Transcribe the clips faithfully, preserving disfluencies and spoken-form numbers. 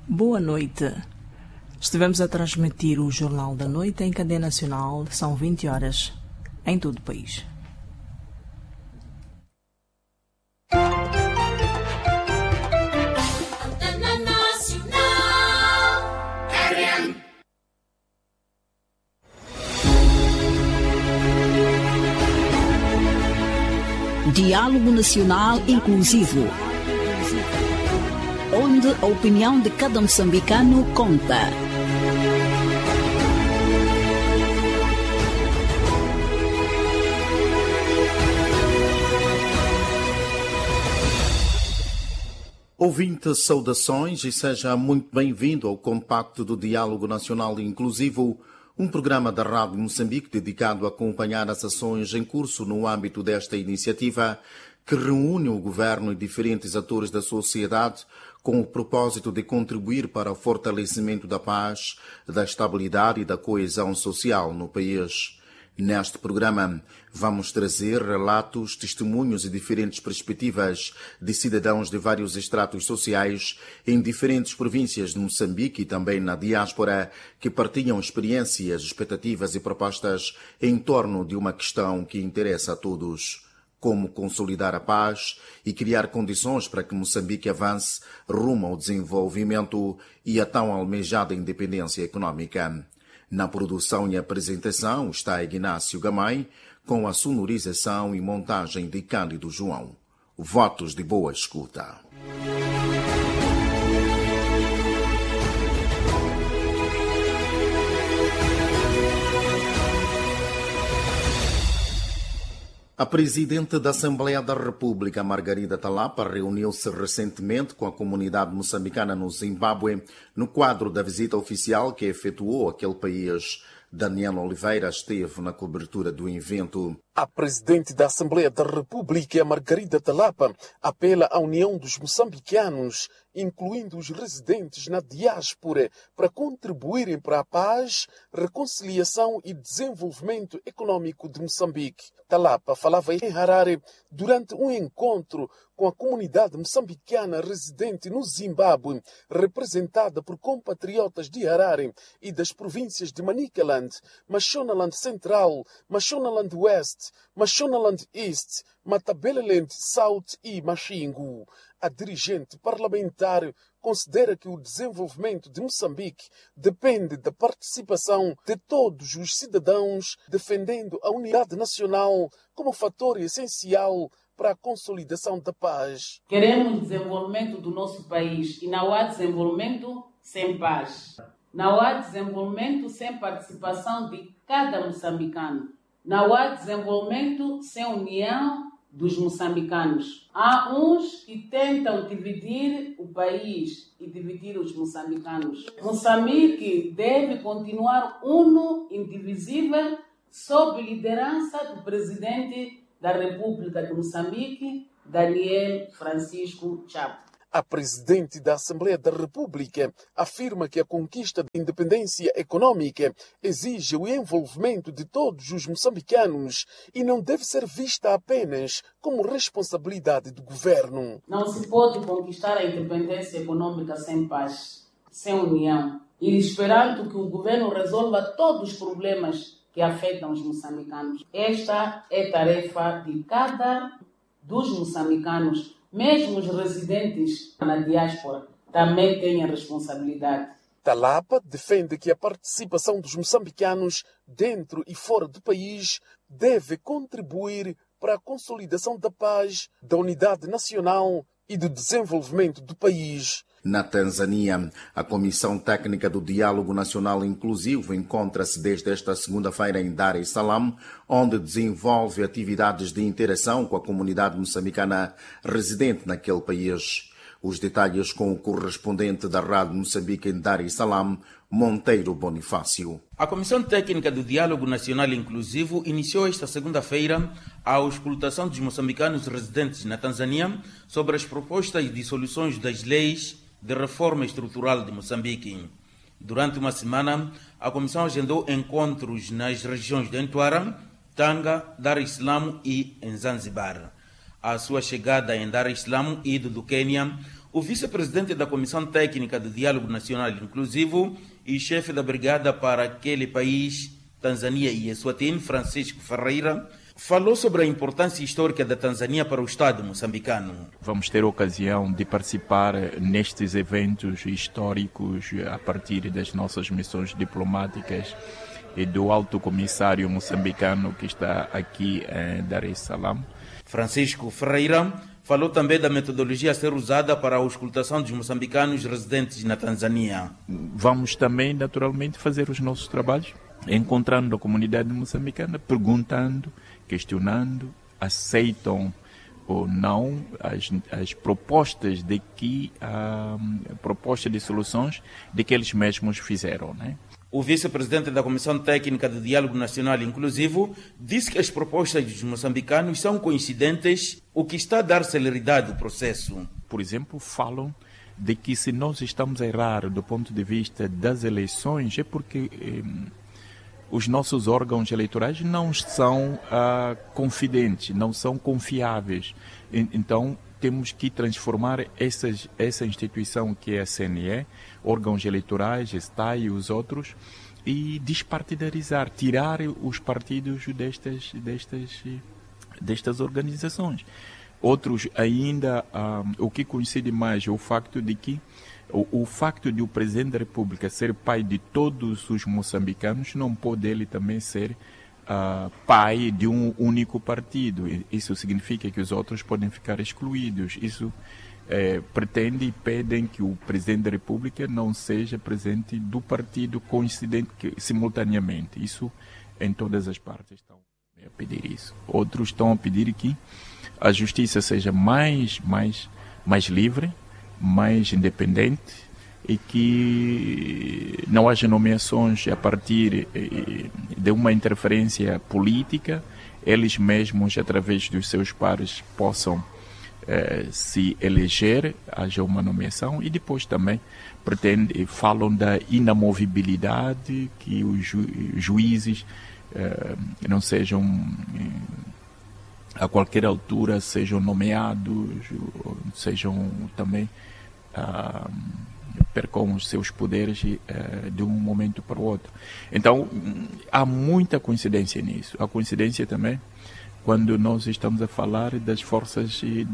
Boa noite. Estivemos a transmitir o Jornal da Noite em cadeia nacional, são vinte horas, em todo o país. Diálogo Nacional Inclusivo, onde a opinião de cada moçambicano conta. Ouvinte, saudações e seja muito bem-vindo ao compacto do Diálogo Nacional Inclusivo, um programa da Rádio Moçambique dedicado a acompanhar as ações em curso no âmbito desta iniciativa que reúne o governo e diferentes atores da sociedade com o propósito de contribuir para o fortalecimento da paz, da estabilidade e da coesão social no país. Neste programa, vamos trazer relatos, testemunhos e diferentes perspectivas de cidadãos de vários estratos sociais em diferentes províncias de Moçambique e também na diáspora, que partilham experiências, expectativas e propostas em torno de uma questão que interessa a todos: como consolidar a paz e criar condições para que Moçambique avance rumo ao desenvolvimento e a tão almejada independência econômica. Na produção e apresentação está Ignácio Gamay, com a sonorização e montagem de Cândido João. Votos de boa escuta. A Presidente da Assembleia da República, Margarida Talapa, reuniu-se recentemente com a comunidade moçambicana no Zimbábue, no quadro da visita oficial que efetuou aquele país. Daniel Oliveira esteve na cobertura do evento. A Presidente da Assembleia da República, Margarida Talapa, apela à união dos moçambicanos, incluindo os residentes na diáspora, para contribuírem para a paz, reconciliação e desenvolvimento econômico de Moçambique. Talapa falava em Harare durante um encontro com a comunidade moçambicana residente no Zimbábue, representada por compatriotas de Harare e das províncias de Manicaland, Mashonaland Central, Mashonaland West, Mashonaland East, Matabeleland South e Machingo. A dirigente parlamentar considera que o desenvolvimento de Moçambique depende da participação de todos os cidadãos, defendendo a unidade nacional como fator essencial para a consolidação da paz. Queremos desenvolvimento do nosso país e não há desenvolvimento sem paz. Não há desenvolvimento sem participação de cada moçambicano. Não há desenvolvimento sem união dos moçambicanos. Há uns que tentam dividir o país e dividir os moçambicanos. Moçambique deve continuar uno, indivisível, sob liderança do presidente da República de Moçambique, Daniel Francisco Chapo. A Presidente da Assembleia da República afirma que a conquista da independência econômica exige o envolvimento de todos os moçambicanos e não deve ser vista apenas como responsabilidade do governo. Não se pode conquistar a independência econômica sem paz, sem união, e esperando que o governo resolva todos os problemas que afetam os moçambicanos. Esta é tarefa de cada dos moçambicanos. Mesmo os residentes na diáspora também têm a responsabilidade. Talapa defende que a participação dos moçambicanos dentro e fora do país deve contribuir para a consolidação da paz, da unidade nacional e do desenvolvimento do país. Na Tanzânia, a Comissão Técnica do Diálogo Nacional Inclusivo encontra-se desde esta segunda-feira em Dar es Salaam, onde desenvolve atividades de interação com a comunidade moçambicana residente naquele país. Os detalhes com o correspondente da Rádio Moçambique em Dar es Salaam, Monteiro Bonifácio. A Comissão Técnica do Diálogo Nacional Inclusivo iniciou esta segunda-feira a auscultação dos moçambicanos residentes na Tanzânia sobre as propostas de soluções das leis de reforma estrutural de Moçambique. Durante uma semana, a Comissão agendou encontros nas regiões de Entuara, Tanga, Dar es Salaam e em Zanzibar. à sua chegada em Dar es Salaam, ido do Quênia, o vice-presidente da Comissão Técnica do Diálogo Nacional Inclusivo e chefe da brigada para aquele país, Tanzânia e Eswatini, Francisco Ferreira, falou sobre a importância histórica da Tanzânia para o Estado moçambicano. Vamos ter a ocasião de participar nestes eventos históricos a partir das nossas missões diplomáticas e do alto comissário moçambicano que está aqui em Dar es Salaam. Francisco Ferreira falou também da metodologia a ser usada para a auscultação dos moçambicanos residentes na Tanzânia. Vamos também, naturalmente, fazer os nossos trabalhos, encontrando a comunidade moçambicana, perguntando, questionando, aceitam ou não as, as propostas de que a proposta de soluções de que eles mesmos fizeram, né? O vice-presidente da Comissão Técnica do Diálogo Nacional Inclusivo disse que as propostas dos moçambicanos são coincidentes, o que está a dar celeridade ao processo. Por exemplo, falam de que se nós estamos a errar do ponto de vista das eleições é porque eh, os nossos órgãos eleitorais não são ah, confidentes, não são confiáveis. E, então, temos que transformar essas, essa instituição que é a C N E, órgãos eleitorais, S T A e os outros, e despartidarizar, tirar os partidos destas, destas, destas organizações. Outros ainda, um, o que coincide mais é o facto de que o, o facto de o Presidente da República ser pai de todos os moçambicanos não pode ele também ser Uh, pai de um único partido. Isso significa que os outros podem ficar excluídos. Isso eh, pretende e pedem que o Presidente da República não seja presidente do partido coincidente, que, simultaneamente. Isso em todas as partes estão a pedir isso. Outros estão a pedir que a justiça seja mais, mais, mais livre, mais independente, e que não haja nomeações a partir de uma interferência política, eles mesmos, através dos seus pares, possam eh, se eleger, haja uma nomeação, e depois também pretende, falam da inamovibilidade, que os ju juízes eh, não sejam, a qualquer altura, sejam nomeados, sejam também ah, percam os seus poderes uh, de um momento para o outro. Então, há muita coincidência nisso. Há coincidência também quando nós estamos a falar das forças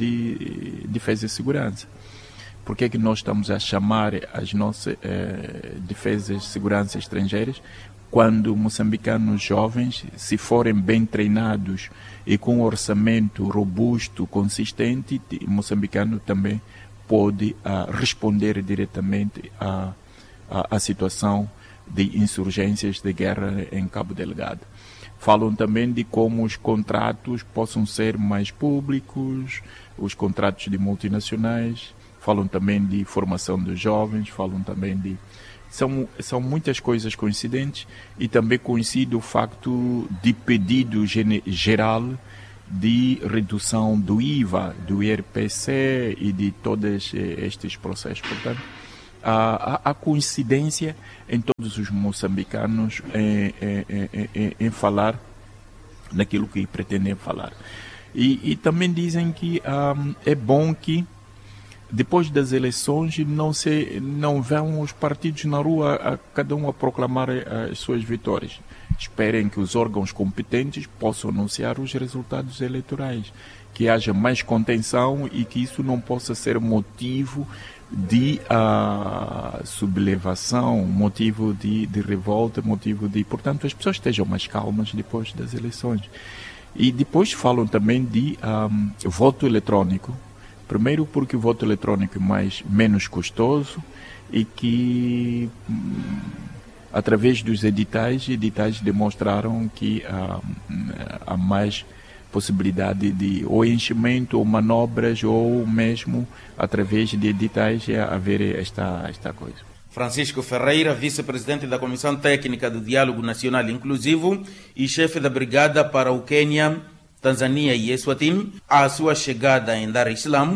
de defesa e segurança. Por que é que nós estamos a chamar as nossas uh, defesas e segurança estrangeiras quando moçambicanos jovens, se forem bem treinados e com um orçamento robusto, consistente, moçambicano também pode uh, responder diretamente à, à, à situação de insurgências de guerra em Cabo Delgado. Falam também de como os contratos possam ser mais públicos, os contratos de multinacionais, falam também de formação dos jovens, falam também de... São, são muitas coisas coincidentes, e também coincide o facto de pedido geral de redução do I V A, do I R P C e de todos estes processos. Portanto, há, há coincidência em todos os moçambicanos em, em, em, em falar naquilo que pretendem falar. E, e também dizem que um, é bom que depois das eleições não, se, não vão os partidos na rua, a, cada um a proclamar as suas vitórias. Esperem que os órgãos competentes possam anunciar os resultados eleitorais, que haja mais contenção e que isso não possa ser motivo de uh, sublevação, motivo de, de revolta, motivo de... Portanto, as pessoas estejam mais calmas depois das eleições. E depois falam também de um, voto eletrônico. Primeiro porque o voto eletrônico é mais, menos custoso e que... Hum, através dos editais, editais demonstraram que há, há mais possibilidade de ou enchimento ou manobras, ou mesmo através de editais haver esta, esta coisa. Francisco Ferreira, vice-presidente da Comissão Técnica do Diálogo Nacional Inclusivo e chefe da brigada para o Quênia, Tanzânia e Eswatini, à sua chegada em Dar es Salaam,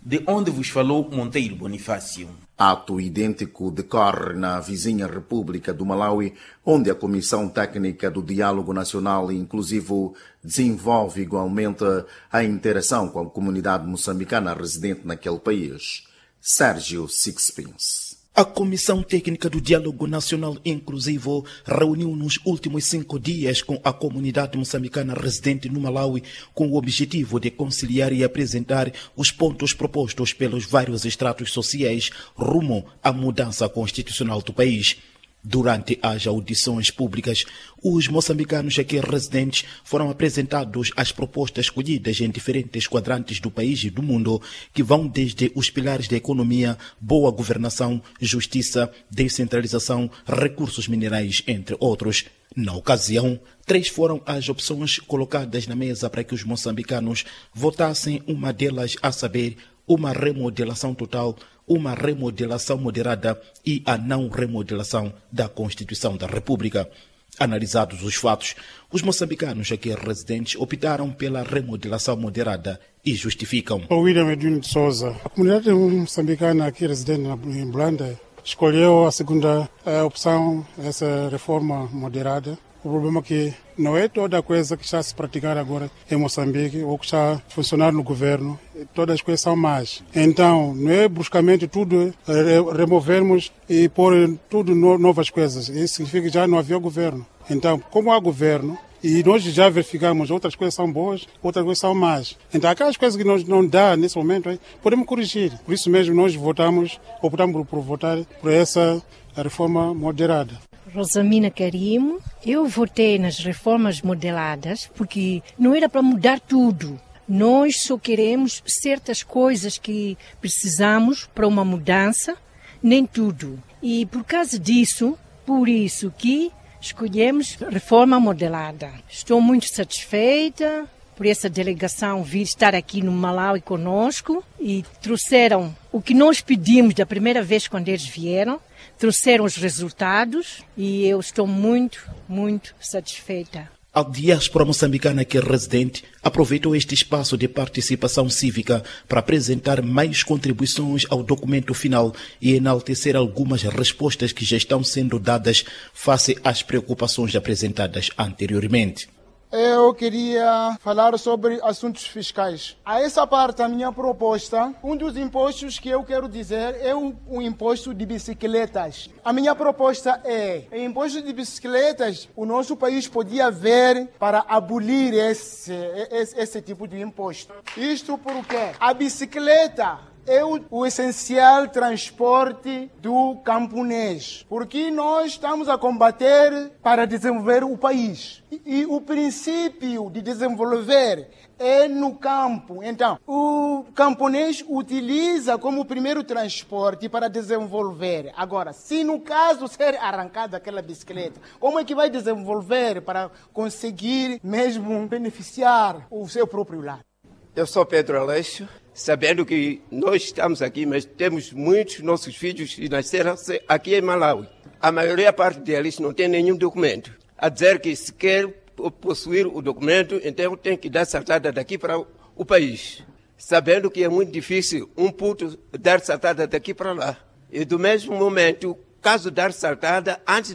de onde vos falou Monteiro Bonifácio. Ato idêntico decorre na vizinha República do Malawi, onde a Comissão Técnica do Diálogo Nacional Inclusivo desenvolve igualmente a interação com a comunidade moçambicana residente naquele país. Sérgio Sixpence. A Comissão Técnica do Diálogo Nacional Inclusivo reuniu nos últimos cinco dias com a comunidade moçambicana residente no Malawi com o objetivo de conciliar e apresentar os pontos propostos pelos vários estratos sociais rumo à mudança constitucional do país. Durante as audições públicas, os moçambicanos aqui residentes foram apresentados as propostas escolhidas em diferentes quadrantes do país e do mundo, que vão desde os pilares da economia, boa governação, justiça, descentralização, recursos minerais, entre outros. Na ocasião, três foram as opções colocadas na mesa para que os moçambicanos votassem, uma delas a saber, uma remodelação total, uma remodelação moderada e a não remodelação da Constituição da República. Analisados os fatos, os moçambicanos aqui residentes optaram pela remodelação moderada e justificam. O William Edwin de Souza, a comunidade moçambicana aqui residente em Blanda escolheu a segunda a opção, essa reforma moderada. O problema é que não é toda a coisa que está a se praticar agora em Moçambique ou que está a funcionar no governo, todas as coisas são más. Então, não é bruscamente tudo removermos e pôr tudo no, novas coisas. Isso significa que já não havia governo. Então, como há governo, e nós já verificamos, outras coisas são boas, outras coisas são más. Então, aquelas coisas que nós não dá nesse momento, podemos corrigir. Por isso mesmo, nós votamos, optamos por, por votar por essa reforma moderada. Rosamina Karim, eu votei nas reformas modeladas porque não era para mudar tudo. Nós só queremos certas coisas que precisamos para uma mudança, nem tudo. E por causa disso, por isso que escolhemos reforma modelada. Estou muito satisfeita por essa delegação vir estar aqui no Malawi conosco e trouxeram o que nós pedimos da primeira vez quando eles vieram, trouxeram os resultados e eu estou muito, muito satisfeita. A diáspora moçambicana que é residente aproveitou este espaço de participação cívica para apresentar mais contribuições ao documento final e enaltecer algumas respostas que já estão sendo dadas face às preocupações apresentadas anteriormente. Eu queria falar sobre assuntos fiscais. A essa parte da minha proposta, um dos impostos que eu quero dizer é o, o imposto de bicicletas. A minha proposta é, o imposto de bicicletas, o nosso país podia ver para abolir esse, esse, esse tipo de imposto. Isto porque a bicicleta é o, o essencial transporte do camponês, porque nós estamos a combater para desenvolver o país. E, e o princípio de desenvolver é no campo. Então, o camponês utiliza como primeiro transporte para desenvolver. Agora, se no caso ser arrancada aquela bicicleta, como é que vai desenvolver para conseguir mesmo beneficiar o seu próprio lar? Eu sou Pedro Aleixo. Sabendo que nós estamos aqui, mas temos muitos nossos filhos que nasceram aqui em Malawi. A maioria parte deles não tem nenhum documento. A dizer que se quer possuir o documento, então tem que dar saltada daqui para o país. Sabendo que é muito difícil um puto dar saltada daqui para lá. E do mesmo momento, caso dar saltada, antes